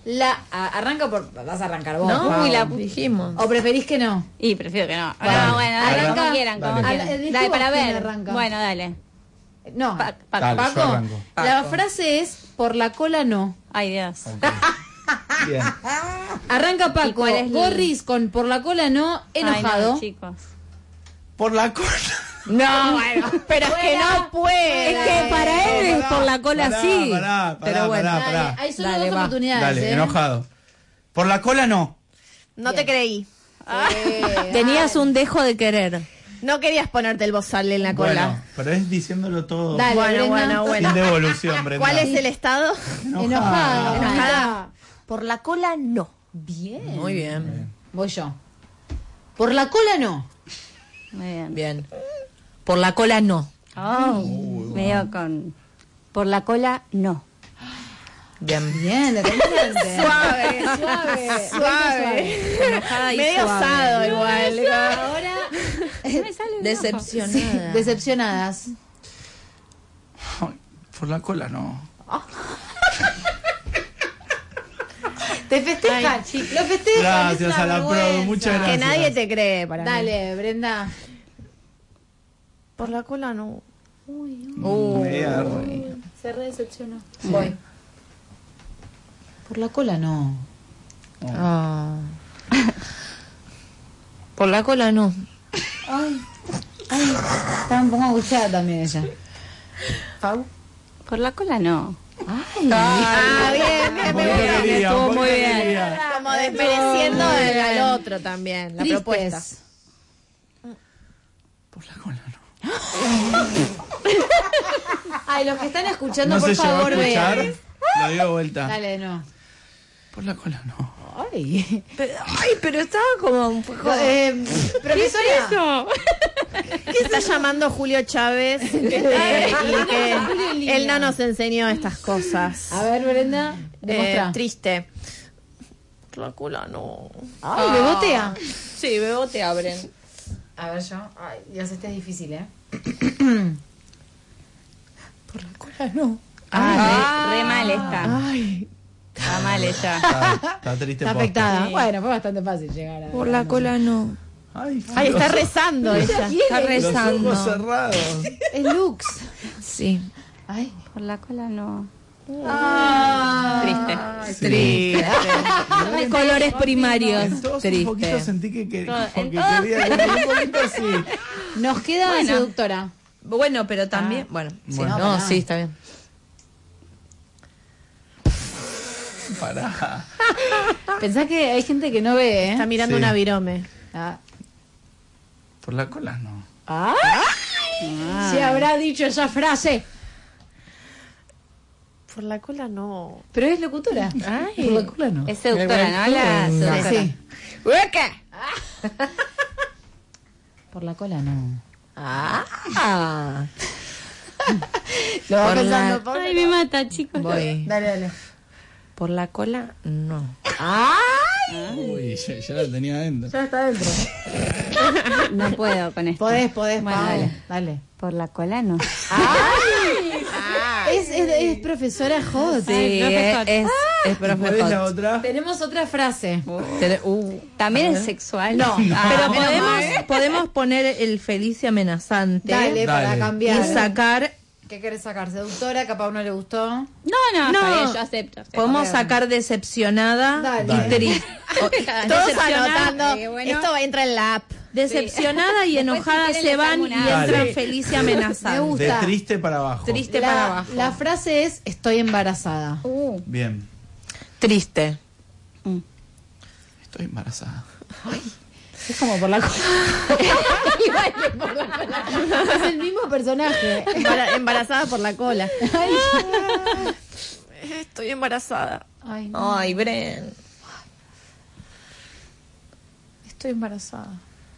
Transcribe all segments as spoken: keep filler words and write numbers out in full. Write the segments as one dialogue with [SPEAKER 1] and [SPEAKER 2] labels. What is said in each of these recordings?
[SPEAKER 1] La, a, arranca por... Vas a arrancar vos.
[SPEAKER 2] No,
[SPEAKER 1] Pau.
[SPEAKER 2] y la dijimos.
[SPEAKER 1] ¿O preferís que no?
[SPEAKER 3] Y prefiero que no.
[SPEAKER 1] Bueno,
[SPEAKER 3] no, bueno, dale,
[SPEAKER 1] arranca.
[SPEAKER 3] como quieran, como
[SPEAKER 1] Dale.
[SPEAKER 3] quieran.
[SPEAKER 1] Al- elegí
[SPEAKER 3] Dale,
[SPEAKER 1] vos
[SPEAKER 3] para
[SPEAKER 1] quién
[SPEAKER 3] ver.
[SPEAKER 1] arranca.
[SPEAKER 3] Bueno, dale.
[SPEAKER 1] No.
[SPEAKER 3] Pa- pa-
[SPEAKER 4] Dale, yo
[SPEAKER 1] Paco,
[SPEAKER 4] arranco.
[SPEAKER 1] la
[SPEAKER 2] Paco.
[SPEAKER 1] frase es, por la cola no.
[SPEAKER 3] Ay, Dios.
[SPEAKER 4] Ok. Bien.
[SPEAKER 1] Arranca
[SPEAKER 3] ¿Y
[SPEAKER 1] Paco.
[SPEAKER 3] cuál es la-
[SPEAKER 1] Gorris con por la cola no, enojado.
[SPEAKER 3] Ay, no, chicos.
[SPEAKER 4] Por la cola.
[SPEAKER 2] No, bueno, pero es que no puede.
[SPEAKER 1] Es que
[SPEAKER 2] para él es
[SPEAKER 4] Pará,
[SPEAKER 2] por la cola
[SPEAKER 4] pará,
[SPEAKER 2] sí.
[SPEAKER 4] pará, pará,
[SPEAKER 2] pero bueno,
[SPEAKER 4] pará, pará.
[SPEAKER 1] Dale, hay solo
[SPEAKER 2] Dale,
[SPEAKER 1] dos
[SPEAKER 2] va.
[SPEAKER 1] oportunidades.
[SPEAKER 4] Dale,
[SPEAKER 1] ¿eh?
[SPEAKER 4] enojado. Por la cola no.
[SPEAKER 5] No te creí.
[SPEAKER 1] Eh,
[SPEAKER 2] tenías un dejo de querer.
[SPEAKER 5] No querías ponerte el bozal en la cola.
[SPEAKER 4] Bueno, pero es diciéndolo todo.
[SPEAKER 1] Dale,
[SPEAKER 5] Bueno,
[SPEAKER 1] Brenda.
[SPEAKER 5] bueno, bueno.
[SPEAKER 4] Sin devolución, Brenda.
[SPEAKER 5] ¿Cuál es el estado?
[SPEAKER 1] Enojado.
[SPEAKER 5] Enojada. Por la cola, no.
[SPEAKER 1] Bien.
[SPEAKER 2] Muy bien.
[SPEAKER 1] Voy yo. Por la cola no.
[SPEAKER 3] Muy bien.
[SPEAKER 2] Bien. Por la cola no.
[SPEAKER 3] Oh, medio con... Por la cola, no.
[SPEAKER 2] Bien.
[SPEAKER 1] Bien, determinante.
[SPEAKER 5] Suave.
[SPEAKER 1] Suave.
[SPEAKER 5] Suave.
[SPEAKER 2] Enojada y
[SPEAKER 5] Medio
[SPEAKER 2] suave.
[SPEAKER 5] osado igual.
[SPEAKER 1] Ahora,
[SPEAKER 3] No me sale un
[SPEAKER 2] Decepcionada.
[SPEAKER 1] decepcionadas.
[SPEAKER 4] Ay, por la cola no.
[SPEAKER 1] Te festejan, chicos. Lo festejan.
[SPEAKER 4] Gracias
[SPEAKER 1] es una
[SPEAKER 4] a la
[SPEAKER 1] vergüenza.
[SPEAKER 4] pro, muchas
[SPEAKER 5] Que
[SPEAKER 4] gracias.
[SPEAKER 5] nadie te cree para mí.
[SPEAKER 1] Dale, Brenda.
[SPEAKER 5] Por la cola, no.
[SPEAKER 4] Mm, me agarré.
[SPEAKER 1] Se re decepcionó. Voy. Por la cola no.
[SPEAKER 2] Ah. Por la cola no.
[SPEAKER 1] Ay. Ay. Estaba un poco angustiada también ella.
[SPEAKER 2] Pau.
[SPEAKER 3] Por la cola, no.
[SPEAKER 1] Ay.
[SPEAKER 5] Ah, bien, bien,
[SPEAKER 4] Un
[SPEAKER 5] me
[SPEAKER 4] poquito
[SPEAKER 5] gusta.
[SPEAKER 4] quería, un
[SPEAKER 3] estuvo
[SPEAKER 4] poquito
[SPEAKER 3] muy bien.
[SPEAKER 4] quería.
[SPEAKER 5] Como desmereciendo el- al otro también, la
[SPEAKER 1] Tristes.
[SPEAKER 5] propuesta.
[SPEAKER 4] Por la cola no.
[SPEAKER 1] Ay, los que están escuchando,
[SPEAKER 4] No
[SPEAKER 1] por
[SPEAKER 4] se llegó a
[SPEAKER 1] favor,
[SPEAKER 4] escuchar.
[SPEAKER 1] vean.
[SPEAKER 4] Lo digo de vuelta.
[SPEAKER 1] Dale, no.
[SPEAKER 4] Por la cola no.
[SPEAKER 1] Ay.
[SPEAKER 2] Pero, ay, pero estaba como un poco.
[SPEAKER 1] Eh, profesora.
[SPEAKER 5] Está llamando Julio Chávez eh, y que él no nos enseñó estas cosas.
[SPEAKER 1] A ver, Brenda,
[SPEAKER 5] Eh,
[SPEAKER 1] demuestra.
[SPEAKER 5] triste. Por la cola, no.
[SPEAKER 1] Ay, bebotea.
[SPEAKER 2] Sí, bebo te abren.
[SPEAKER 1] A ver yo. Ay, Dios, este es difícil, ¿eh?
[SPEAKER 2] Por la cola no.
[SPEAKER 3] Ah, re, re mal está.
[SPEAKER 5] Ay.
[SPEAKER 3] Está mal ella.
[SPEAKER 4] Está, está triste.
[SPEAKER 1] Está
[SPEAKER 4] posta.
[SPEAKER 1] afectada. Bueno, fue bastante fácil llegar a...
[SPEAKER 2] Por la cola no.
[SPEAKER 4] Ay,
[SPEAKER 5] Ay, está
[SPEAKER 4] los-
[SPEAKER 5] rezando ella.
[SPEAKER 2] Está
[SPEAKER 4] Los
[SPEAKER 2] rezando.
[SPEAKER 4] ojos cerrados.
[SPEAKER 1] Es Lux.
[SPEAKER 2] Sí.
[SPEAKER 1] Ay.
[SPEAKER 3] Por la cola, no.
[SPEAKER 1] Ah.
[SPEAKER 3] Triste.
[SPEAKER 2] Triste. Colores primarios.
[SPEAKER 4] En todos un poquito
[SPEAKER 2] Triste.
[SPEAKER 4] sentí que, que,
[SPEAKER 3] Todo-
[SPEAKER 4] como
[SPEAKER 3] en
[SPEAKER 4] que
[SPEAKER 3] todo.
[SPEAKER 4] quería como un poquito así.
[SPEAKER 1] Nos queda
[SPEAKER 2] Bueno.
[SPEAKER 1] seductora.
[SPEAKER 2] Bueno, pero también. Bueno, sí,
[SPEAKER 4] Bueno.
[SPEAKER 2] no,
[SPEAKER 1] pará.
[SPEAKER 2] sí, está bien.
[SPEAKER 4] Pará.
[SPEAKER 1] Pensá que hay gente que no ve, ¿eh?
[SPEAKER 5] Está mirando
[SPEAKER 4] Sí.
[SPEAKER 5] una virome.
[SPEAKER 1] Ah.
[SPEAKER 4] Por la cola no.
[SPEAKER 1] Se habrá dicho esa frase.
[SPEAKER 5] Por la cola, no.
[SPEAKER 1] Pero es locutora.
[SPEAKER 5] Ay.
[SPEAKER 1] Por la cola no.
[SPEAKER 3] Es seductora, ¿no? La seductora.
[SPEAKER 1] Sí.
[SPEAKER 5] ¡Hueca!
[SPEAKER 1] Por la cola no.
[SPEAKER 2] Ah.
[SPEAKER 1] Lo va
[SPEAKER 2] Por
[SPEAKER 1] pensando.
[SPEAKER 2] la-
[SPEAKER 1] Paula.
[SPEAKER 3] Ay, me mata, chicos.
[SPEAKER 2] Voy.
[SPEAKER 1] Dale, dale.
[SPEAKER 2] Por la cola no.
[SPEAKER 4] Uy, ya, ya la tenía adentro.
[SPEAKER 1] Ya está adentro.
[SPEAKER 3] No puedo con esto.
[SPEAKER 1] Podés, podés,
[SPEAKER 3] Bueno,
[SPEAKER 1] Pau.
[SPEAKER 3] dale.
[SPEAKER 1] Dale.
[SPEAKER 3] Por la cola, no.
[SPEAKER 1] Es, es, es profesora Hot.
[SPEAKER 2] Sí,
[SPEAKER 3] Ay, profe
[SPEAKER 2] es,
[SPEAKER 3] Hot.
[SPEAKER 2] es, es
[SPEAKER 4] ¿Cuál
[SPEAKER 2] profe
[SPEAKER 4] es la
[SPEAKER 2] Hot.
[SPEAKER 4] otra?
[SPEAKER 1] Tenemos otra frase.
[SPEAKER 2] Tene- uh,
[SPEAKER 3] También es sexual.
[SPEAKER 1] No,
[SPEAKER 3] Ah,
[SPEAKER 2] pero
[SPEAKER 3] menos
[SPEAKER 2] podemos,
[SPEAKER 3] mal.
[SPEAKER 2] podemos poner el feliz y amenazante.
[SPEAKER 1] Dale, para
[SPEAKER 4] Dale.
[SPEAKER 1] cambiar.
[SPEAKER 2] Y sacar,
[SPEAKER 1] ¿Qué querés sacar? ¿Seductora? Capaz uno le gustó.
[SPEAKER 3] No, no,
[SPEAKER 2] No.
[SPEAKER 3] está bien, yo acepto. acepto.
[SPEAKER 2] podemos sacar decepcionada
[SPEAKER 1] Dale.
[SPEAKER 2] y
[SPEAKER 4] Dale.
[SPEAKER 2] triste. O-
[SPEAKER 5] Todos
[SPEAKER 2] decepcionada,
[SPEAKER 5] anotando.
[SPEAKER 3] eh, bueno.
[SPEAKER 5] Esto entra en la app.
[SPEAKER 2] decepcionada y
[SPEAKER 3] Después,
[SPEAKER 2] enojada
[SPEAKER 3] si quieren,
[SPEAKER 2] se
[SPEAKER 3] les
[SPEAKER 2] van
[SPEAKER 3] hago
[SPEAKER 2] y
[SPEAKER 3] una-
[SPEAKER 2] entran
[SPEAKER 4] Dale.
[SPEAKER 2] feliz y
[SPEAKER 1] Me
[SPEAKER 2] amenazante.
[SPEAKER 1] gusta.
[SPEAKER 4] De triste para abajo.
[SPEAKER 2] Triste para
[SPEAKER 1] La,
[SPEAKER 2] abajo.
[SPEAKER 1] la frase es: estoy embarazada.
[SPEAKER 3] Uh,
[SPEAKER 4] Bien.
[SPEAKER 2] Triste.
[SPEAKER 4] Estoy embarazada.
[SPEAKER 1] Es como por la cola. Igual que por la cola. Es el mismo personaje.
[SPEAKER 5] Embara- embarazada por la cola. Estoy embarazada.
[SPEAKER 1] Ay, no.
[SPEAKER 2] Ay, Bren.
[SPEAKER 1] Estoy embarazada.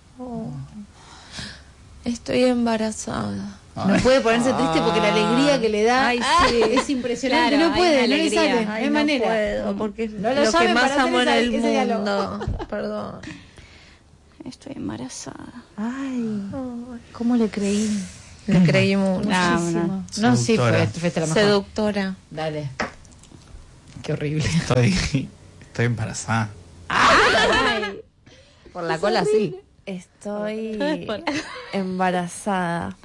[SPEAKER 2] Estoy embarazada.
[SPEAKER 1] No puede ponerse triste porque la alegría que le da
[SPEAKER 2] Ay, sí.
[SPEAKER 1] es impresionante.
[SPEAKER 3] Claro,
[SPEAKER 1] no
[SPEAKER 3] hay
[SPEAKER 1] puede,
[SPEAKER 3] una
[SPEAKER 1] no le
[SPEAKER 3] alegría.
[SPEAKER 1] sale, no
[SPEAKER 2] Ay,
[SPEAKER 1] hay
[SPEAKER 2] no
[SPEAKER 1] manera.
[SPEAKER 2] puedo, porque es
[SPEAKER 1] No lo
[SPEAKER 2] lo que
[SPEAKER 1] llamen
[SPEAKER 2] más
[SPEAKER 1] para
[SPEAKER 2] amo en
[SPEAKER 1] hacer
[SPEAKER 2] el
[SPEAKER 1] esa- ese diálogo.
[SPEAKER 2] mundo. Perdón.
[SPEAKER 3] estoy embarazada.
[SPEAKER 1] Ay, ¿cómo le creí?
[SPEAKER 2] Le creí mucho.
[SPEAKER 3] No,
[SPEAKER 1] Muchísimo.
[SPEAKER 3] no.
[SPEAKER 1] No, sí,
[SPEAKER 4] Seductora.
[SPEAKER 1] fue, fuiste la mejor.
[SPEAKER 2] Seductora.
[SPEAKER 1] Dale.
[SPEAKER 2] Qué horrible.
[SPEAKER 4] Estoy, estoy embarazada.
[SPEAKER 2] Ay. Por la cola sí.
[SPEAKER 5] Estoy embarazada.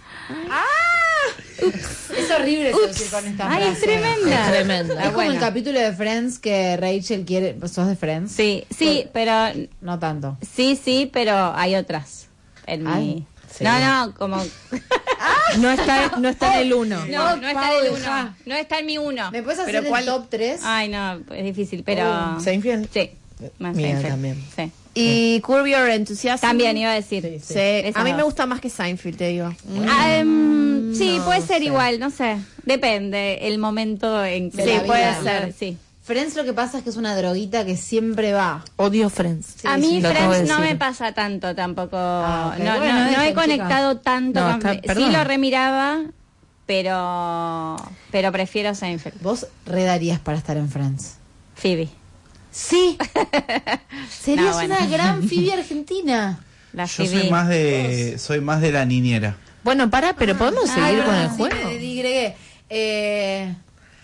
[SPEAKER 1] Es horrible eso decir con esta
[SPEAKER 3] Ay, es
[SPEAKER 1] frase.
[SPEAKER 3] tremenda.
[SPEAKER 2] Es tremenda.
[SPEAKER 1] Es como
[SPEAKER 3] Bueno.
[SPEAKER 1] el capítulo de Friends que Rachel quiere... ¿Sos de Friends?
[SPEAKER 3] Sí, sí, pero
[SPEAKER 1] No tanto.
[SPEAKER 3] sí, sí, pero hay otras en
[SPEAKER 1] Ay,
[SPEAKER 3] mi.
[SPEAKER 2] sí.
[SPEAKER 3] No, no, como
[SPEAKER 2] No está, no está en el uno.
[SPEAKER 3] no, no está en el
[SPEAKER 1] Pau,
[SPEAKER 3] uno, no está en mi uno.
[SPEAKER 1] ¿Me puedes hacer
[SPEAKER 5] Pero
[SPEAKER 1] el
[SPEAKER 5] cuál-
[SPEAKER 1] top tres?
[SPEAKER 3] Ay, no, es difícil, pero
[SPEAKER 2] ¿Seinfeld?
[SPEAKER 3] sí, más
[SPEAKER 2] Mía
[SPEAKER 3] Seinfeld.
[SPEAKER 2] también.
[SPEAKER 3] Sí.
[SPEAKER 5] Y Curb Your Enthusiasm.
[SPEAKER 3] También iba a decir.
[SPEAKER 2] Sí,
[SPEAKER 5] Sí,
[SPEAKER 3] Esas
[SPEAKER 5] a mí
[SPEAKER 3] dos.
[SPEAKER 5] me gusta más que Seinfeld, te digo.
[SPEAKER 3] Ah, em, sí,
[SPEAKER 2] no
[SPEAKER 3] puede ser
[SPEAKER 2] sé.
[SPEAKER 3] igual, no sé. Depende el momento en que.
[SPEAKER 1] De
[SPEAKER 5] Sí,
[SPEAKER 1] la
[SPEAKER 5] puede
[SPEAKER 1] vida.
[SPEAKER 5] ser.
[SPEAKER 3] Sí.
[SPEAKER 1] Friends lo que pasa es que es una droguita que siempre va.
[SPEAKER 2] Odio Friends.
[SPEAKER 3] a mí
[SPEAKER 2] lo acabo de
[SPEAKER 3] Friends no
[SPEAKER 2] decir.
[SPEAKER 3] me pasa tanto tampoco.
[SPEAKER 1] Ah, ok.
[SPEAKER 3] No,
[SPEAKER 1] Bueno,
[SPEAKER 3] no, no
[SPEAKER 1] dejen,
[SPEAKER 3] he conectado tanto
[SPEAKER 2] No,
[SPEAKER 3] con
[SPEAKER 2] está-
[SPEAKER 3] Friends. Sí
[SPEAKER 2] perdón.
[SPEAKER 3] lo remiraba, pero pero prefiero Seinfeld.
[SPEAKER 1] Vos redarías para estar en Friends.
[SPEAKER 3] Phoebe.
[SPEAKER 1] Sí. Serías
[SPEAKER 3] No, bueno.
[SPEAKER 1] una gran Phoebe argentina.
[SPEAKER 3] La
[SPEAKER 4] Yo
[SPEAKER 3] Phoebe.
[SPEAKER 4] soy más de soy más de la niñera.
[SPEAKER 2] Bueno, para, pero podemos seguir
[SPEAKER 1] Ah,
[SPEAKER 2] con el
[SPEAKER 1] sí,
[SPEAKER 2] juego.
[SPEAKER 1] me digregué. Eh,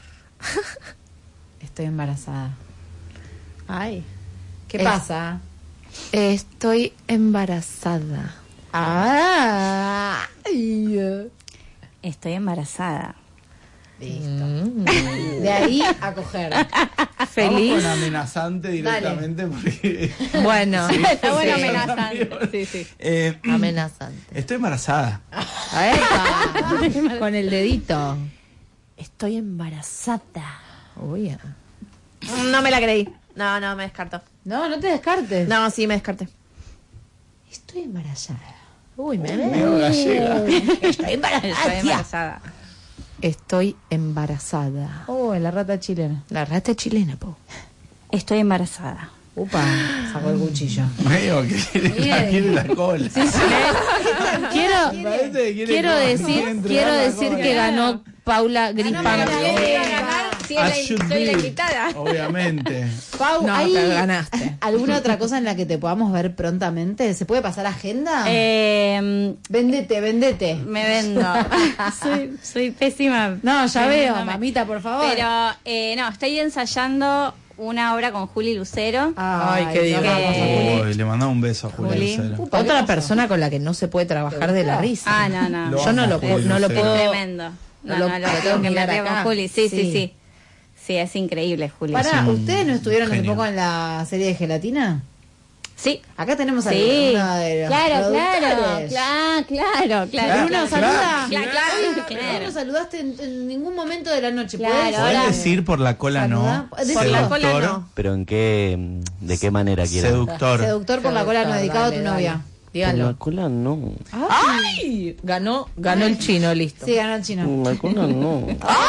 [SPEAKER 1] estoy embarazada.
[SPEAKER 5] Ay.
[SPEAKER 1] ¿Qué
[SPEAKER 2] Es-
[SPEAKER 1] pasa?
[SPEAKER 2] Estoy embarazada.
[SPEAKER 1] Ah. Ay.
[SPEAKER 3] Estoy embarazada.
[SPEAKER 1] Listo.
[SPEAKER 2] Mm.
[SPEAKER 1] De ahí a coger.
[SPEAKER 2] Feliz.
[SPEAKER 4] Vamos con amenazante directamente porque
[SPEAKER 2] Bueno,
[SPEAKER 3] Está bueno
[SPEAKER 2] sí.
[SPEAKER 3] amenazante. Sí, sí.
[SPEAKER 4] eh,
[SPEAKER 2] Amenazante.
[SPEAKER 4] estoy embarazada.
[SPEAKER 2] Epa, con el dedito.
[SPEAKER 5] Estoy embarazada.
[SPEAKER 2] Uy, ah.
[SPEAKER 5] No me la creí. No, no, me descarto.
[SPEAKER 1] No, no te descartes.
[SPEAKER 5] No, sí, me descarté.
[SPEAKER 1] Estoy embarazada.
[SPEAKER 2] Uy, me
[SPEAKER 4] Medio gallega.
[SPEAKER 1] Estoy embarazada.
[SPEAKER 3] Estoy embarazada.
[SPEAKER 2] Estoy embarazada.
[SPEAKER 1] Oh, la rata chilena.
[SPEAKER 2] La rata chilena, po.
[SPEAKER 3] Estoy embarazada.
[SPEAKER 1] Upa, sacó el cuchillo.
[SPEAKER 4] Medio que quiere, la, quiere la cola.
[SPEAKER 2] Quiero,
[SPEAKER 4] Parece que quiere
[SPEAKER 2] quiero
[SPEAKER 4] cola,
[SPEAKER 2] decir,
[SPEAKER 4] quiere entregar
[SPEAKER 2] quiero
[SPEAKER 4] la
[SPEAKER 2] decir
[SPEAKER 4] cola.
[SPEAKER 2] que ganó Paula Gripan.
[SPEAKER 3] Sí,
[SPEAKER 4] I
[SPEAKER 3] la-
[SPEAKER 4] should
[SPEAKER 3] soy la
[SPEAKER 4] be,
[SPEAKER 3] invitada.
[SPEAKER 4] Obviamente.
[SPEAKER 1] Pau,
[SPEAKER 2] No,
[SPEAKER 1] ¿hay
[SPEAKER 2] pero ganaste.
[SPEAKER 1] alguna otra cosa en la que te podamos ver prontamente? ¿Se puede pasar agenda?
[SPEAKER 3] Eh,
[SPEAKER 1] Vendete, vendete.
[SPEAKER 3] me vendo. soy, soy pésima.
[SPEAKER 1] No, ya veo,
[SPEAKER 3] vendiéndome.
[SPEAKER 1] mamita, por favor.
[SPEAKER 3] Pero eh, no, estoy ensayando una obra con Juli Lucero.
[SPEAKER 2] Ay, qué
[SPEAKER 1] te
[SPEAKER 2] divino.
[SPEAKER 1] amamos,
[SPEAKER 3] Que-
[SPEAKER 1] Juli.
[SPEAKER 4] Uy, le mandamos un beso a Julio
[SPEAKER 3] Juli.
[SPEAKER 4] Lucero.
[SPEAKER 1] Upa, ¿qué
[SPEAKER 2] Otra
[SPEAKER 1] pasó?
[SPEAKER 2] persona con la que no se puede trabajar de la risa.
[SPEAKER 3] Ah, no, no.
[SPEAKER 4] Lo
[SPEAKER 2] Yo no
[SPEAKER 4] amo,
[SPEAKER 2] lo, puedo-
[SPEAKER 4] Juli
[SPEAKER 2] no lo
[SPEAKER 4] Lucero.
[SPEAKER 2] puedo.
[SPEAKER 3] Es tremendo. No,
[SPEAKER 2] lo-
[SPEAKER 3] no, lo
[SPEAKER 2] lo tengo
[SPEAKER 3] tengo
[SPEAKER 2] que
[SPEAKER 3] que
[SPEAKER 2] mirar
[SPEAKER 3] meter con
[SPEAKER 2] acá.
[SPEAKER 3] Juli. Sí, sí,
[SPEAKER 1] Sí.
[SPEAKER 3] sí. Sí, es increíble, Juli.
[SPEAKER 1] Pará,
[SPEAKER 4] un
[SPEAKER 1] ¿ustedes no estuvieron hace
[SPEAKER 4] genio.
[SPEAKER 1] poco en la serie de Gelatina?
[SPEAKER 3] Sí.
[SPEAKER 1] Acá tenemos a
[SPEAKER 3] Sí.
[SPEAKER 1] uno de los
[SPEAKER 3] Claro, claro.
[SPEAKER 1] productores.
[SPEAKER 3] Claro, claro, claro.
[SPEAKER 1] Bruno,
[SPEAKER 4] Claro,
[SPEAKER 1] saluda.
[SPEAKER 3] claro, claro,
[SPEAKER 1] Oye,
[SPEAKER 3] claro.
[SPEAKER 1] No nos saludaste en, en ningún momento de la noche.
[SPEAKER 3] Claro,
[SPEAKER 1] ¿Podés?
[SPEAKER 3] ahora-
[SPEAKER 4] ¿Podés decir por la cola no?
[SPEAKER 1] Saluda. Decí-
[SPEAKER 5] Por la
[SPEAKER 4] Seductor.
[SPEAKER 5] cola no.
[SPEAKER 6] Pero en qué, de qué manera quieras.
[SPEAKER 4] Seductor.
[SPEAKER 1] Seductor por la cola no
[SPEAKER 2] Dale,
[SPEAKER 1] dedicado a tu
[SPEAKER 2] dale.
[SPEAKER 1] novia.
[SPEAKER 6] Por la
[SPEAKER 2] Díganlo.
[SPEAKER 6] cola no.
[SPEAKER 2] ¡Ay! Ganó, ganó el chino, listo.
[SPEAKER 1] Sí, ganó el chino.
[SPEAKER 6] Por la cola no.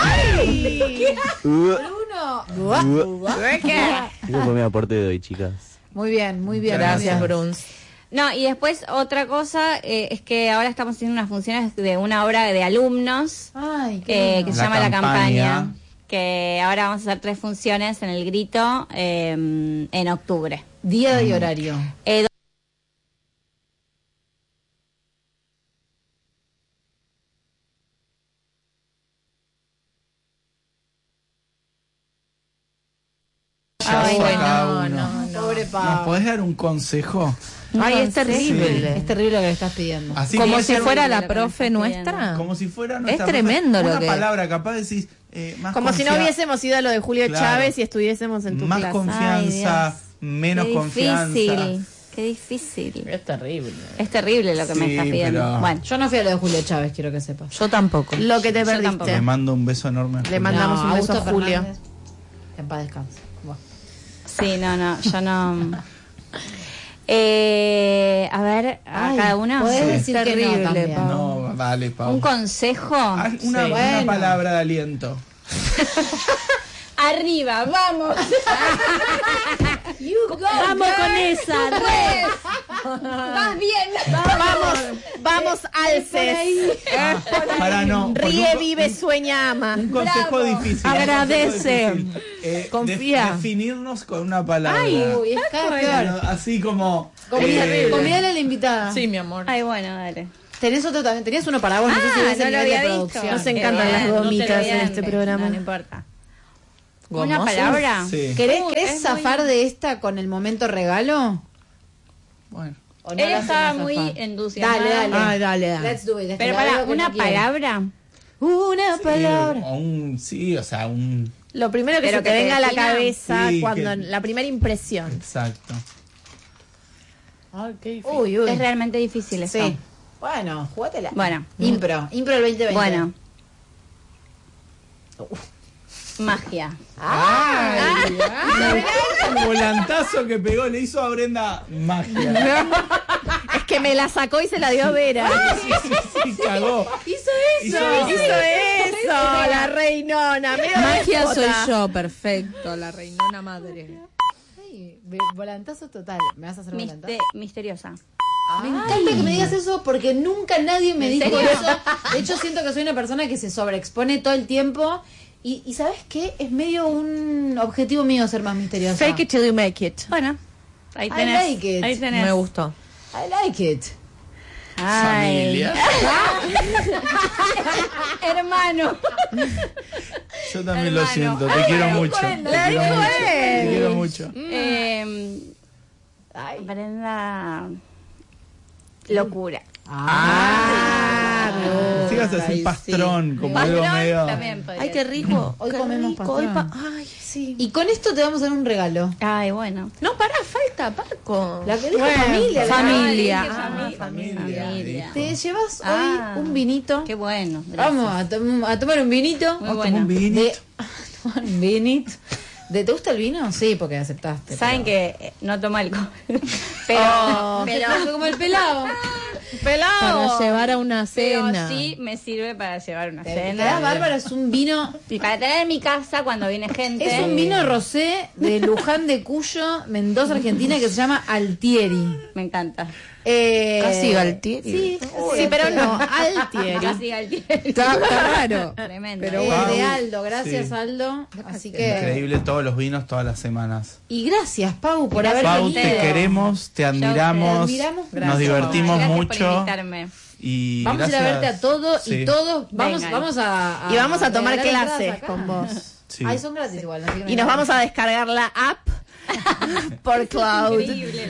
[SPEAKER 1] Bruno.
[SPEAKER 6] Ese fue mi aporte de hoy, chicas.
[SPEAKER 1] Muy bien, muy bien.
[SPEAKER 2] Gracias,
[SPEAKER 1] muy bien.
[SPEAKER 2] Bruns.
[SPEAKER 3] No, y después otra cosa eh, es que ahora estamos haciendo unas funciones de una obra de alumnos
[SPEAKER 1] Ay, qué
[SPEAKER 3] eh, que
[SPEAKER 1] lindo.
[SPEAKER 3] se
[SPEAKER 4] La
[SPEAKER 3] llama La
[SPEAKER 4] campaña.
[SPEAKER 3] Campaña. Que ahora vamos a hacer tres funciones en el Grito eh, en octubre.
[SPEAKER 1] Día y horario.
[SPEAKER 3] Eh,
[SPEAKER 4] Ya
[SPEAKER 2] Ay,
[SPEAKER 4] fue
[SPEAKER 2] no,
[SPEAKER 4] cada
[SPEAKER 2] no,
[SPEAKER 4] uno.
[SPEAKER 2] no.
[SPEAKER 1] Pobre
[SPEAKER 4] ¿Nos
[SPEAKER 1] Pau.
[SPEAKER 4] podés dar un consejo?
[SPEAKER 2] Ay, es terrible.
[SPEAKER 1] Es terrible lo que le estás pidiendo.
[SPEAKER 4] Así
[SPEAKER 2] Como
[SPEAKER 4] puede
[SPEAKER 2] si
[SPEAKER 4] ser
[SPEAKER 2] fuera
[SPEAKER 3] lo
[SPEAKER 2] la
[SPEAKER 3] que me
[SPEAKER 2] profe
[SPEAKER 3] estás
[SPEAKER 2] nuestra.
[SPEAKER 4] como si fuera
[SPEAKER 2] Es
[SPEAKER 4] nuestra
[SPEAKER 2] tremendo
[SPEAKER 4] profe.
[SPEAKER 2] lo
[SPEAKER 4] Una
[SPEAKER 2] que-
[SPEAKER 4] palabra capaz decís eh, más
[SPEAKER 5] Como si no
[SPEAKER 4] confia-
[SPEAKER 5] hubiésemos ido a lo de Julio
[SPEAKER 4] Claro.
[SPEAKER 5] Chávez y estuviésemos en tu
[SPEAKER 4] más
[SPEAKER 5] clase.
[SPEAKER 4] confianza,
[SPEAKER 3] Ay, Dios.
[SPEAKER 4] menos
[SPEAKER 3] qué
[SPEAKER 4] confianza.
[SPEAKER 3] difícil, qué difícil.
[SPEAKER 2] Es terrible.
[SPEAKER 3] Es terrible lo que me
[SPEAKER 4] Sí,
[SPEAKER 3] estás pidiendo.
[SPEAKER 4] pero-
[SPEAKER 3] Bueno,
[SPEAKER 1] Yo no fui a lo de Julio Chávez, quiero que sepas.
[SPEAKER 2] Yo tampoco.
[SPEAKER 5] Lo que te
[SPEAKER 3] Yo
[SPEAKER 5] perdiste.
[SPEAKER 3] tampoco.
[SPEAKER 4] Le mando un beso enorme. a
[SPEAKER 5] Le
[SPEAKER 4] Julio.
[SPEAKER 5] mandamos un beso a
[SPEAKER 1] Augusto
[SPEAKER 5] Julio.
[SPEAKER 1] Fernández, que en paz descanse. Bueno.
[SPEAKER 3] sí, no, no, yo no. Eh, a ver, a
[SPEAKER 1] Ay,
[SPEAKER 3] cada uno.
[SPEAKER 1] podés
[SPEAKER 4] Sí.
[SPEAKER 1] decir que no
[SPEAKER 2] Terrible,
[SPEAKER 1] también.
[SPEAKER 2] Pau.
[SPEAKER 4] No, dale, Pau.
[SPEAKER 3] Un consejo.
[SPEAKER 4] Haz una,
[SPEAKER 2] Sí.
[SPEAKER 4] una
[SPEAKER 1] Bueno.
[SPEAKER 4] palabra de aliento.
[SPEAKER 3] Arriba, vamos.
[SPEAKER 2] Vamos con esa.
[SPEAKER 3] Vas bien.
[SPEAKER 5] Vamos, vamos, alces.
[SPEAKER 4] Para no. porque
[SPEAKER 5] Ríe,
[SPEAKER 4] un-
[SPEAKER 5] vive, sueña, ama.
[SPEAKER 4] Un consejo difícil. un
[SPEAKER 2] Agradece.
[SPEAKER 4] consejo difícil. Eh,
[SPEAKER 2] Confía.
[SPEAKER 4] de- definirnos con una palabra.
[SPEAKER 1] Uy, es cada
[SPEAKER 4] Bueno,
[SPEAKER 1] peor.
[SPEAKER 4] así como.
[SPEAKER 1] Convidale
[SPEAKER 4] eh,
[SPEAKER 1] convidale a la invitada.
[SPEAKER 2] Sí, mi amor.
[SPEAKER 3] Ay, bueno, dale.
[SPEAKER 1] Tenés otro también. Tenías uno para vos. No sé si
[SPEAKER 3] Ah,
[SPEAKER 1] ves el
[SPEAKER 3] no lo
[SPEAKER 1] nivel de
[SPEAKER 3] había visto.
[SPEAKER 1] producción.
[SPEAKER 5] Nos
[SPEAKER 3] Qué
[SPEAKER 5] encantan
[SPEAKER 3] bien,
[SPEAKER 5] las
[SPEAKER 3] no te lo
[SPEAKER 5] gomitas
[SPEAKER 3] vi
[SPEAKER 5] en este
[SPEAKER 3] antes.
[SPEAKER 5] programa.
[SPEAKER 3] No, no importa. ¿Una
[SPEAKER 5] ¿Gomosos?
[SPEAKER 3] palabra?
[SPEAKER 4] Sí.
[SPEAKER 1] ¿Querés,
[SPEAKER 3] Uy,
[SPEAKER 1] querés
[SPEAKER 3] es
[SPEAKER 1] zafar de esta con el momento regalo?
[SPEAKER 4] Bueno.
[SPEAKER 1] ¿O no
[SPEAKER 3] Él
[SPEAKER 1] la
[SPEAKER 3] estaba
[SPEAKER 1] hacemos
[SPEAKER 3] muy
[SPEAKER 1] zafar?
[SPEAKER 3] entusiasmado.
[SPEAKER 1] Dale, dale.
[SPEAKER 5] Ay, dale, dale.
[SPEAKER 1] Let's do it.
[SPEAKER 3] Pero
[SPEAKER 1] La
[SPEAKER 3] para,
[SPEAKER 1] veo que
[SPEAKER 3] ¿una
[SPEAKER 1] no quiere.
[SPEAKER 3] palabra?
[SPEAKER 1] Una palabra.
[SPEAKER 4] O un, sí, o sea, un...
[SPEAKER 5] Lo primero que
[SPEAKER 3] Pero
[SPEAKER 5] se te
[SPEAKER 3] que te
[SPEAKER 5] venga a la
[SPEAKER 3] defina.
[SPEAKER 5] cabeza
[SPEAKER 4] Sí,
[SPEAKER 5] cuando
[SPEAKER 4] que-
[SPEAKER 5] la primera impresión.
[SPEAKER 4] Exacto.
[SPEAKER 1] Ay, qué difícil. Uy, uy.
[SPEAKER 3] Es realmente difícil eso.
[SPEAKER 1] Sí. Bueno, jugátela.
[SPEAKER 3] Bueno.
[SPEAKER 1] Impro. Impro el veinte veinte.
[SPEAKER 3] Bueno. Magia.
[SPEAKER 1] Ay, ay.
[SPEAKER 4] El volantazo que pegó le hizo a Brenda magia.
[SPEAKER 5] Es que me la sacó y se la dio a Vera.
[SPEAKER 4] Sí, sí, sí, cagó.
[SPEAKER 1] Hizo eso.
[SPEAKER 4] Hizo
[SPEAKER 5] Hizo eso, la reinona. Mira,
[SPEAKER 2] Magia
[SPEAKER 5] déspota.
[SPEAKER 2] soy yo, perfecto, la reinona madre.
[SPEAKER 1] Ay, ve- volantazo total. ¿Me vas a hacer
[SPEAKER 3] Miste-
[SPEAKER 1] volantazo?
[SPEAKER 3] misteriosa.
[SPEAKER 1] Me encanta que me digas eso porque nunca nadie me
[SPEAKER 3] ¿En
[SPEAKER 1] dijo
[SPEAKER 3] serio?
[SPEAKER 1] eso. De hecho, siento que soy una persona que se sobreexpone todo el tiempo. Y, y ¿sabes qué? Es medio un objetivo mío ser más misteriosa.
[SPEAKER 5] Fake it till you make it.
[SPEAKER 3] Bueno, ahí
[SPEAKER 1] I
[SPEAKER 3] tenés.
[SPEAKER 1] like it.
[SPEAKER 3] Ahí tenés.
[SPEAKER 5] Me gustó.
[SPEAKER 1] I like it.
[SPEAKER 3] Ay.
[SPEAKER 4] Familia.
[SPEAKER 3] Hermano.
[SPEAKER 4] Yo también lo
[SPEAKER 3] Hermano.
[SPEAKER 4] siento, te
[SPEAKER 3] Ay,
[SPEAKER 4] quiero
[SPEAKER 3] la dijo
[SPEAKER 4] mucho.
[SPEAKER 3] él,
[SPEAKER 4] Te
[SPEAKER 5] la
[SPEAKER 4] quiero
[SPEAKER 5] dijo
[SPEAKER 4] mucho.
[SPEAKER 5] él.
[SPEAKER 4] Te quiero mucho.
[SPEAKER 3] Eh,
[SPEAKER 1] Ay.
[SPEAKER 3] Brenda. Locura.
[SPEAKER 1] Ah,
[SPEAKER 4] Si ibas a decir pastrón, como algo
[SPEAKER 3] Pastrón
[SPEAKER 4] medio.
[SPEAKER 3] también podría
[SPEAKER 5] Ay, qué
[SPEAKER 3] ser.
[SPEAKER 5] rico.
[SPEAKER 1] Hoy
[SPEAKER 5] Qué
[SPEAKER 1] comemos
[SPEAKER 5] rico, hoy
[SPEAKER 1] pastrón.
[SPEAKER 5] pa- Ay, sí.
[SPEAKER 1] Y con esto te vamos a dar un regalo.
[SPEAKER 3] Ay, bueno.
[SPEAKER 5] No, pará, falta, Paco.
[SPEAKER 1] La que dijo
[SPEAKER 5] Bueno,
[SPEAKER 1] familia. la-
[SPEAKER 2] familia.
[SPEAKER 3] Ah,
[SPEAKER 4] Ah, familia.
[SPEAKER 3] familia.
[SPEAKER 1] Te llevas
[SPEAKER 3] Ah,
[SPEAKER 1] hoy un vinito.
[SPEAKER 3] Qué bueno. gracias.
[SPEAKER 1] Vamos a, tom- a tomar un vinito.
[SPEAKER 3] Muy
[SPEAKER 4] Vamos a
[SPEAKER 3] bueno.
[SPEAKER 4] tomar un vinito.
[SPEAKER 1] De, a tomar un vinito. ¿De, ¿Te gusta el vino? Sí, porque aceptaste.
[SPEAKER 3] Saben
[SPEAKER 1] pero-
[SPEAKER 3] que eh, no toma alcohol. Pero,
[SPEAKER 1] Oh,
[SPEAKER 3] pero,
[SPEAKER 1] pero como el pelado.
[SPEAKER 5] Pelado.
[SPEAKER 2] Para llevar a una
[SPEAKER 3] pero
[SPEAKER 2] cena.
[SPEAKER 3] sí me sirve para llevar una
[SPEAKER 1] Te queda
[SPEAKER 3] cena.
[SPEAKER 1] bárbaro, es un vino.
[SPEAKER 3] Y para tener en mi casa cuando viene gente.
[SPEAKER 1] Es un vino rosé de Luján de Cuyo, Mendoza, Argentina, que se llama Altieri.
[SPEAKER 3] Me encanta.
[SPEAKER 1] Eh,
[SPEAKER 2] Casi Galtieri.
[SPEAKER 1] Sí,
[SPEAKER 5] Sí, pero no, Altieri.
[SPEAKER 3] Casi Galtieri.
[SPEAKER 2] Está, está raro.
[SPEAKER 3] Tremendo.
[SPEAKER 2] Pero
[SPEAKER 1] Eh,
[SPEAKER 2] bueno.
[SPEAKER 1] de Aldo, gracias
[SPEAKER 4] Sí.
[SPEAKER 1] Aldo. Así que.
[SPEAKER 4] Increíble todos los vinos todas las semanas.
[SPEAKER 1] Y gracias, Pau, por
[SPEAKER 3] Gracias
[SPEAKER 1] haber
[SPEAKER 4] Pau,
[SPEAKER 1] venido.
[SPEAKER 4] te queremos, te admiramos,
[SPEAKER 1] Te admiramos.
[SPEAKER 4] nos
[SPEAKER 1] Gracias,
[SPEAKER 4] divertimos
[SPEAKER 3] Gracias
[SPEAKER 4] mucho.
[SPEAKER 3] por invitarme.
[SPEAKER 4] Y
[SPEAKER 1] Vamos a ir a
[SPEAKER 4] gracias.
[SPEAKER 1] verte a todos
[SPEAKER 4] Sí.
[SPEAKER 1] y todos vamos,
[SPEAKER 3] Vengan.
[SPEAKER 1] vamos a,
[SPEAKER 5] Y vamos a tomar
[SPEAKER 1] regalar
[SPEAKER 5] clases
[SPEAKER 1] entradas acá.
[SPEAKER 5] con vos.
[SPEAKER 4] Sí.
[SPEAKER 1] Ay, son gratis igual. así que no
[SPEAKER 5] Y nos
[SPEAKER 1] hay
[SPEAKER 5] vamos
[SPEAKER 1] nada.
[SPEAKER 5] a descargar la app por cloud.
[SPEAKER 3] Increíble.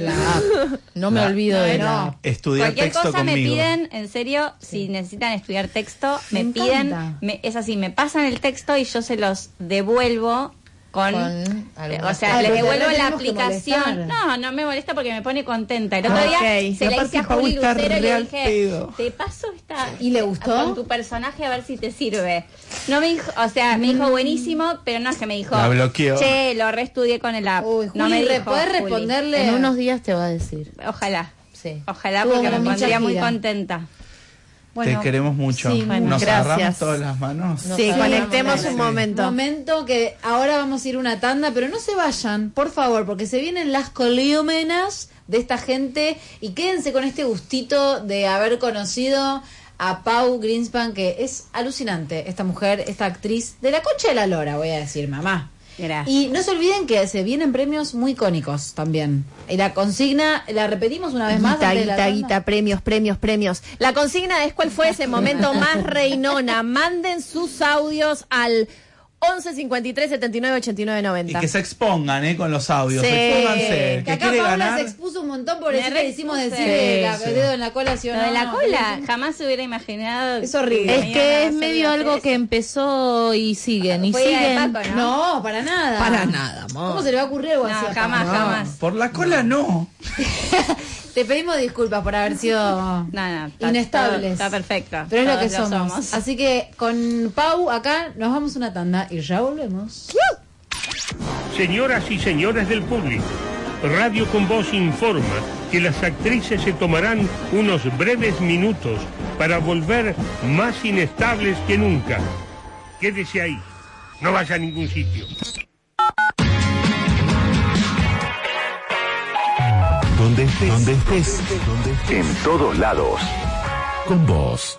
[SPEAKER 2] No me
[SPEAKER 4] La-
[SPEAKER 2] olvido de
[SPEAKER 1] No.
[SPEAKER 2] la.
[SPEAKER 4] Estudiar
[SPEAKER 3] Cualquier
[SPEAKER 4] texto
[SPEAKER 3] cosa me
[SPEAKER 4] conmigo.
[SPEAKER 3] piden, en serio, si necesitan estudiar texto,
[SPEAKER 1] Me
[SPEAKER 3] me,
[SPEAKER 1] encanta.
[SPEAKER 3] piden, me- es así, me pasan el texto y yo se los devuelvo con,
[SPEAKER 2] Con
[SPEAKER 3] eh,
[SPEAKER 2] alguna
[SPEAKER 3] o sea,
[SPEAKER 1] Ay,
[SPEAKER 3] les
[SPEAKER 1] pero
[SPEAKER 3] devuelvo
[SPEAKER 1] te
[SPEAKER 3] la
[SPEAKER 1] tenemos que
[SPEAKER 3] aplicación.
[SPEAKER 1] molestar.
[SPEAKER 3] No, no me molesta porque me pone contenta. El otro
[SPEAKER 5] Ok.
[SPEAKER 3] día
[SPEAKER 5] Y
[SPEAKER 3] se la
[SPEAKER 4] aparte
[SPEAKER 3] hice a
[SPEAKER 4] Pau
[SPEAKER 3] Juli
[SPEAKER 4] está
[SPEAKER 3] Lucero y
[SPEAKER 4] re
[SPEAKER 3] le
[SPEAKER 4] al
[SPEAKER 3] dije,
[SPEAKER 4] pedo.
[SPEAKER 3] te paso esta
[SPEAKER 1] ¿Y le gustó?
[SPEAKER 3] con tu personaje a ver si te sirve. No me dijo, o sea, me dijo buenísimo, pero no es que me dijo,
[SPEAKER 4] La bloqueó.
[SPEAKER 3] che, lo reestudié con el app.
[SPEAKER 1] Uy, Juli,
[SPEAKER 3] no me
[SPEAKER 1] re-
[SPEAKER 3] dijo,
[SPEAKER 1] ¿podés
[SPEAKER 3] Juli.
[SPEAKER 1] responderle?
[SPEAKER 2] En unos días te va a decir.
[SPEAKER 3] Ojalá,
[SPEAKER 2] Sí.
[SPEAKER 3] ojalá
[SPEAKER 1] Tuvo
[SPEAKER 3] porque me
[SPEAKER 1] mucha
[SPEAKER 3] pondría muy
[SPEAKER 1] gira.
[SPEAKER 3] contenta.
[SPEAKER 1] Bueno,
[SPEAKER 4] Te queremos mucho.
[SPEAKER 1] sí,
[SPEAKER 5] bueno,
[SPEAKER 4] Nos
[SPEAKER 5] gracias.
[SPEAKER 4] agarramos todas las manos.
[SPEAKER 5] Sí,
[SPEAKER 1] Sí,
[SPEAKER 5] conectemos
[SPEAKER 1] sí.
[SPEAKER 5] un momento.
[SPEAKER 1] momento que ahora vamos a ir a una tanda, pero no se vayan, por favor, porque se vienen las colímenas de esta gente y quédense con este gustito de haber conocido a Pau Greenspan, que es alucinante, esta mujer, esta actriz de la concha de la lora, voy a decir, mamá.
[SPEAKER 3] Gracias.
[SPEAKER 1] Y no se olviden que se vienen premios muy icónicos también. Y la consigna, la repetimos una vez más.
[SPEAKER 5] Guita,
[SPEAKER 1] antes de la
[SPEAKER 5] guita,
[SPEAKER 1] tanda.
[SPEAKER 5] guita, premios, premios, premios. La consigna es cuál fue ese momento más reinona. Manden sus audios al once cincuenta y tres setenta y nueve ochenta y nueve
[SPEAKER 4] Y
[SPEAKER 5] noventa.
[SPEAKER 4] que se expongan, ¿eh? Con los audios.
[SPEAKER 5] Sí.
[SPEAKER 4] Expónganse.
[SPEAKER 1] Que
[SPEAKER 4] Que
[SPEAKER 1] acá
[SPEAKER 4] quiere
[SPEAKER 1] Paula
[SPEAKER 4] ganar.
[SPEAKER 1] se expuso un montón por
[SPEAKER 3] Me
[SPEAKER 1] eso le hicimos
[SPEAKER 3] reexpuse.
[SPEAKER 1] decir
[SPEAKER 5] Sí,
[SPEAKER 1] la-
[SPEAKER 4] sí.
[SPEAKER 1] el dedo en la cola, ¿sí o
[SPEAKER 3] Lo
[SPEAKER 1] no?
[SPEAKER 3] de la
[SPEAKER 1] No,
[SPEAKER 3] cola,
[SPEAKER 1] pero-
[SPEAKER 3] jamás se hubiera imaginado.
[SPEAKER 1] Es horrible.
[SPEAKER 2] Es
[SPEAKER 3] Me
[SPEAKER 2] que
[SPEAKER 3] iban a
[SPEAKER 2] es
[SPEAKER 3] hacer
[SPEAKER 2] medio
[SPEAKER 3] hacer
[SPEAKER 2] algo
[SPEAKER 3] eso.
[SPEAKER 2] que empezó y siguen y
[SPEAKER 3] Fue idea de
[SPEAKER 2] siguen.
[SPEAKER 3] Paco, ¿no?
[SPEAKER 1] No, para nada.
[SPEAKER 2] Para nada, amor.
[SPEAKER 1] ¿Cómo se le va a ocurrir algo
[SPEAKER 3] No,
[SPEAKER 1] así? a
[SPEAKER 3] jamás,
[SPEAKER 1] Paula?
[SPEAKER 3] jamás.
[SPEAKER 4] Por la cola no.
[SPEAKER 1] Te pedimos disculpas por haber sido
[SPEAKER 3] No, no, está,
[SPEAKER 1] inestables.
[SPEAKER 3] Está, está perfecto.
[SPEAKER 1] Pero es lo que
[SPEAKER 3] Todos
[SPEAKER 1] somos. Así que con Pau acá nos vamos a una tanda y ya volvemos.
[SPEAKER 7] Señoras y señores del público, Radio Con Voz informa que las actrices se tomarán unos breves minutos para volver más inestables que nunca. Quédese ahí, no vaya a ningún sitio.
[SPEAKER 8] Donde estés, donde estés, donde estés. En todos lados. Con vos.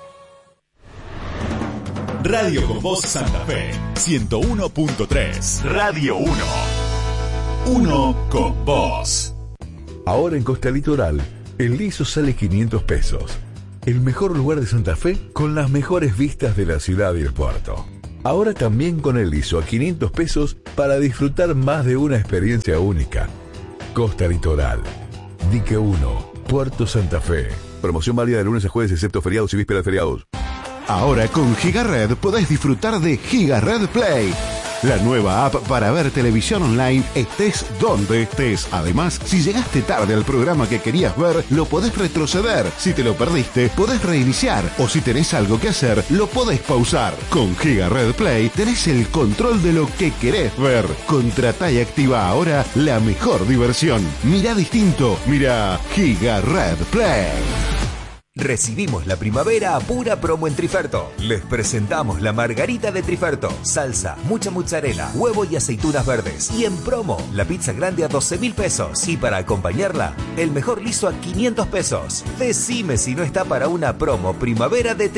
[SPEAKER 8] Radio Con Voz Santa Fe, ciento uno punto tres. Radio uno. Uno con vos. Ahora en Costa Litoral, el liso sale quinientos pesos. El mejor lugar de Santa Fe con las mejores vistas de la ciudad y el puerto. Ahora también con el liso a quinientos pesos para disfrutar más de una experiencia única. Costa Litoral. Dique uno. Puerto Santa Fe. Promoción válida de lunes a jueves excepto feriados y vísperas de feriados.
[SPEAKER 9] Ahora con GigaRed podés disfrutar de GigaRed Play, la nueva app para ver televisión online estés donde estés. Además, si llegaste tarde al programa que querías ver, lo podés retroceder. Si te lo perdiste, podés reiniciar. O si tenés algo que hacer, lo podés pausar. Con GigaRed Play tenés el control de lo que querés ver. Contratá y activa ahora la mejor diversión. Mirá distinto, mirá GigaRed Play.
[SPEAKER 10] Recibimos la primavera a pura promo en Triferto. Les presentamos la margarita de Triferto. Salsa, mucha mozzarella, huevo y aceitunas verdes. Y en promo, la pizza grande a doce mil pesos. Y para acompañarla, el mejor liso a quinientos pesos. Decime si no está para una promo primavera de Triferto.